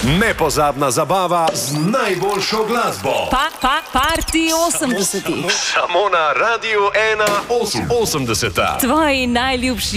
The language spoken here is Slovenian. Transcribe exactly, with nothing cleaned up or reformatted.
Nepozabna zabava z najboljšo glasbo. Pa, pa, party osemdesetih. Samo na Radiu ena osemdeseta. Tvoji najljubši